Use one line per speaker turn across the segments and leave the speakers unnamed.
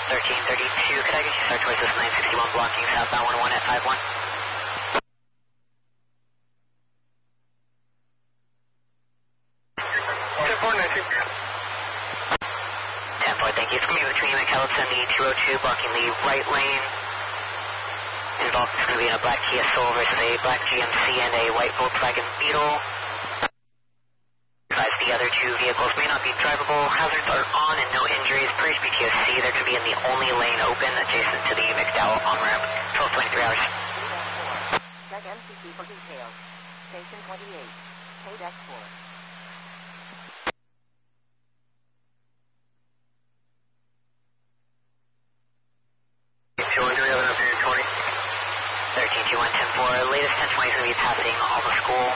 1332, could I get you start towards this 961 blocking southbound 11 at 51? 10-4, thank you. It's going to be between McKellips and the 202, blocking the right lane. Involved is going to be in a black Kia Soul versus a black GMC and a white Volkswagen Beetle. As the other two vehicles may not be drivable, hazards are on and no injuries. Per HPTSC, they're to be in the only lane open adjacent to the McDowell on-ramp. 12-23 hours.
Check MCC for details. Station 28. Kodak 4. Latest 1020 is going to be passing Alma School.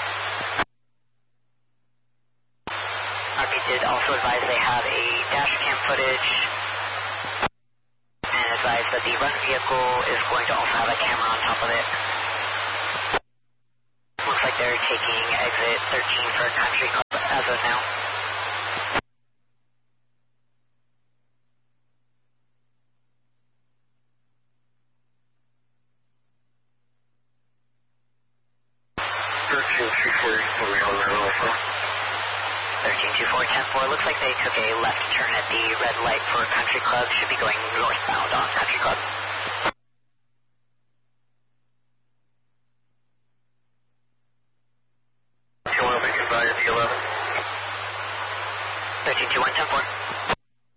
RP did also advise they have a dash cam footage and advised that the run vehicle is going to also have a camera on top of it. Looks like they're taking exit 13 for Country Club as of now. Looks like they took a left turn at the red light for Country Club. Should be going northbound on Country Club.